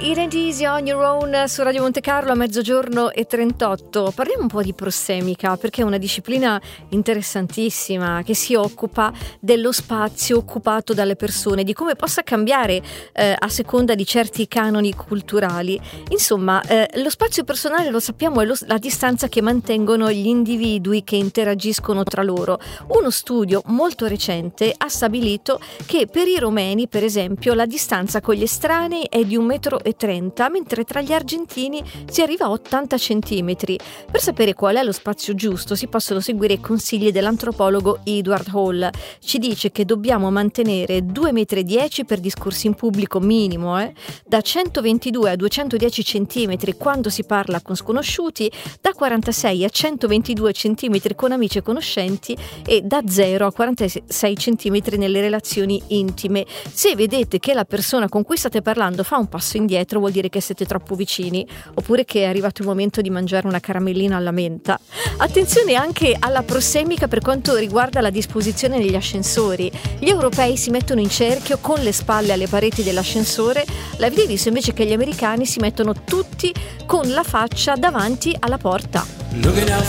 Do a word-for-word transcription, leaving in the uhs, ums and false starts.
Irene Easy on Your Own su Radio Monte Carlo a mezzogiorno e trentotto. Parliamo un po' di prossemica, perché è una disciplina interessantissima che si occupa dello spazio occupato dalle persone, di come possa cambiare eh, a seconda di certi canoni culturali. Insomma, eh, lo spazio personale, lo sappiamo, è lo, la distanza che mantengono gli individui che interagiscono tra loro. Uno studio molto recente ha stabilito che per i romeni, per esempio, la distanza con gli estranei è di un metro e trenta, mentre tra gli argentini si arriva a ottanta centimetri. Per sapere qual è lo spazio giusto si possono seguire i consigli dell'antropologo Edward Hall. Ci dice che dobbiamo mantenere due metri e dieci per discorsi in pubblico minimo, eh? da centoventidue a duecentodieci centimetri quando si parla con sconosciuti, da quarantasei a centoventidue centimetri con amici e conoscenti e da zero a quarantasei centimetri nelle relazioni intime. Se vedete che la persona con cui state parlando fa un passo indietro, vuol dire che siete troppo vicini, oppure che è arrivato il momento di mangiare una caramellina alla menta. Attenzione anche alla prossemica per quanto riguarda la disposizione degli ascensori. Gli europei si mettono in cerchio con le spalle alle pareti dell'ascensore, l'avete visto invece che gli americani si mettono tutti con la faccia davanti alla porta.